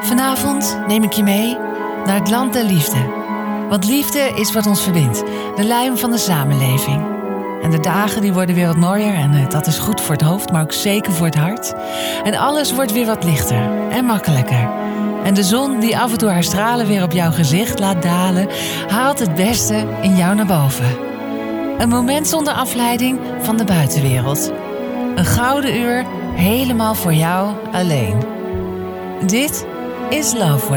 Vanavond neem ik je mee naar het land der liefde. Want liefde is wat ons verbindt, de lijm van de samenleving. En de dagen die worden weer wat mooier en dat is goed voor het hoofd, maar ook zeker voor het hart. En alles wordt weer wat lichter en makkelijker. En de zon die af en toe haar stralen weer op jouw gezicht laat dalen, haalt het beste in jou naar boven. Een moment zonder afleiding van de buitenwereld. Een gouden uur helemaal voor jou alleen. Dit is Love Way.